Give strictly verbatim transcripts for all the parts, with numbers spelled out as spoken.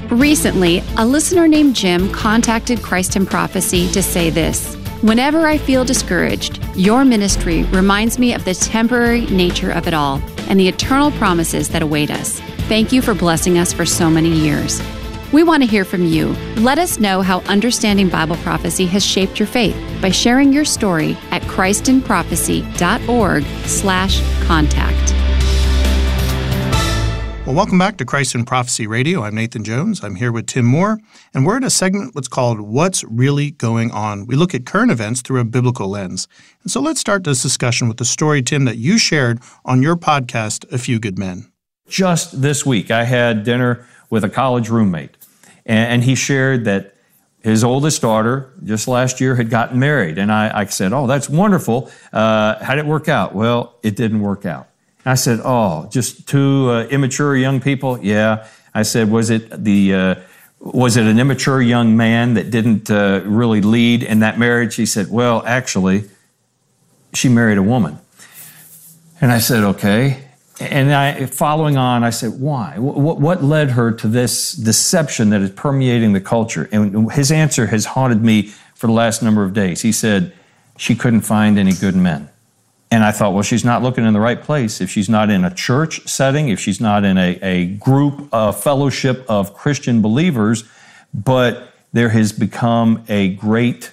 Recently, a listener named Jim contacted Christ in Prophecy to say this: "Whenever I feel discouraged, your ministry reminds me of the temporary nature of it all and the eternal promises that await us. Thank you for blessing us for so many years." We want to hear from you. Let us know how Understanding Bible Prophecy has shaped your faith by sharing your story at christinprophecy.org slash contact. Well, welcome back to Christ in Prophecy Radio. I'm Nathan Jones. I'm here with Tim Moore, and we're in a segment what's called What's Really Going On. We look at current events through a biblical lens. And so let's start this discussion with the story, Tim, that you shared on your podcast, A Few Good Men. Just this week, I had dinner with a college roommate, and he shared that his oldest daughter just last year had gotten married. And I, I said, "Oh, that's wonderful. Uh, how did it work out?" "Well, it didn't work out." I said, "Oh, just two uh, immature young people?" "Yeah." I said, "Was it the uh, was it an immature young man that didn't uh, really lead in that marriage?" He said, "Well, actually, she married a woman." And I said, "Okay." And I, following on, I said, "Why? What, what led her to this deception that is permeating the culture?" And his answer has haunted me for the last number of days. He said, "She couldn't find any good men." And I thought, well, she's not looking in the right place. If she's not in a church setting, if she's not in a, a group, a fellowship of Christian believers, but there has become a great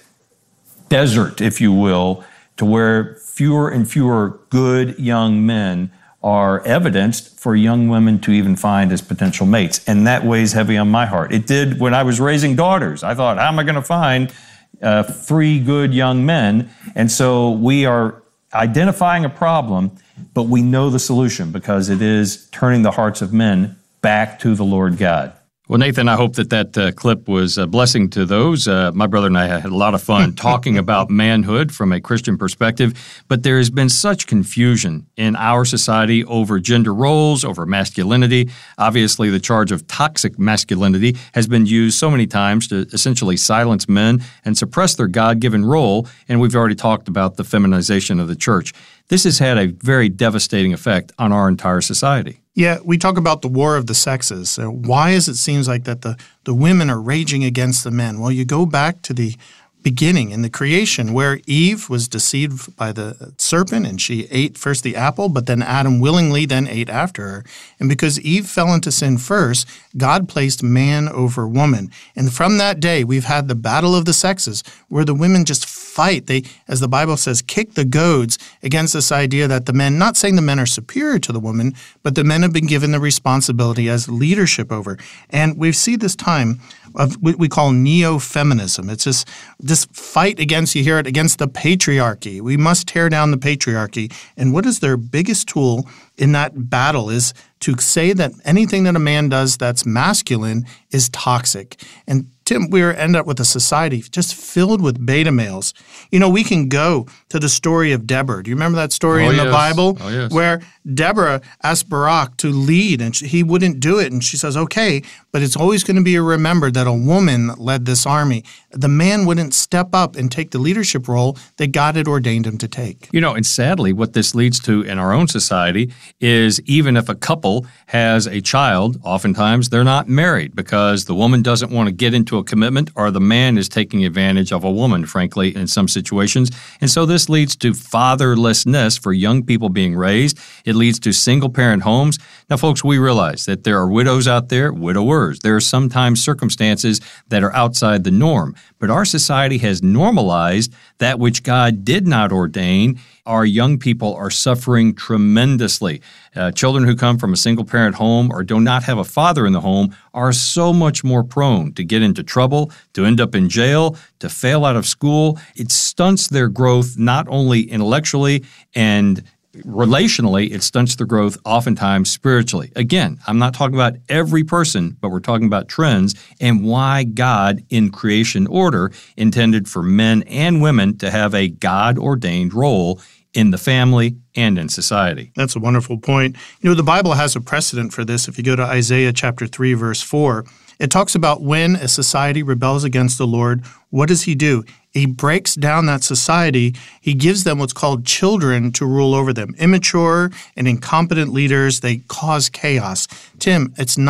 desert, if you will, to where fewer and fewer good young men are evidenced for young women to even find as potential mates. And that weighs heavy on my heart. It did when I was raising daughters. I thought, how am I going to find uh, three good young men? And so we are identifying a problem, but we know the solution because it is turning the hearts of men back to the Lord God. Well, Nathan, I hope that that uh, clip was a blessing to those. Uh, my brother and I had a lot of fun talking about manhood from a Christian perspective, but there has been such confusion in our society over gender roles, over masculinity. Obviously, the charge of toxic masculinity has been used so many times to essentially silence men and suppress their God-given role, and we've already talked about the feminization of the church. This has had a very devastating effect on our entire society. Yeah, we talk about the war of the sexes. Uh, why is it seems like that the, the women are raging against the men? Well, you go back to the beginning in the creation where Eve was deceived by the serpent and she ate first the apple, but then Adam willingly then ate after her. And because Eve fell into sin first, God placed man over woman. And from that day, we've had the battle of the sexes where the women just fight. They, as the Bible says, kick the goads against this idea that the men, not saying the men are superior to the woman, but the men have been given the responsibility as leadership over. And we see this time of what we call neo-feminism. It's this, this fight against, you hear it, against the patriarchy. We must tear down the patriarchy. And what is their biggest tool in that battle is to say that anything that a man does that's masculine is toxic. And Tim, we end up with a society just filled with beta males. You know, we can go to the story of Deborah. Do you remember that story oh, in yes. the Bible? Oh, yes. Where Deborah asked Barak to lead, and she, he wouldn't do it. And she says, okay, but it's always going to be remembered that a woman led this army. The man wouldn't step up and take the leadership role that God had ordained him to take. You know, and sadly, what this leads to in our own society is even if a couple has a child, oftentimes they're not married because the woman doesn't want to get into a commitment or the man is taking advantage of a woman, frankly, in some situations. And so this leads to fatherlessness for young people being raised. It leads to single-parent homes. Now, folks, we realize that there are widows out there, widowers. There are sometimes circumstances that are outside the norm. But our society has normalized that which God did not ordain. Our young people are suffering tremendously. Uh, children who come from a single-parent home or do not have a father in the home are so much more prone to get into trouble, to end up in jail, to fail out of school. It stunts their growth not only intellectually and relationally, it stunts their growth oftentimes spiritually. Again, I'm not talking about every person, but we're talking about trends and why God in creation order intended for men and women to have a God-ordained role in the family and in society. That's a wonderful point. You know, the Bible has a precedent for this. If you go to Isaiah chapter three, verse four, it talks about when a society rebels against the Lord, what does he do? He breaks down that society. He gives them what's called children to rule over them. Immature and incompetent leaders, they cause chaos. Tim, it's not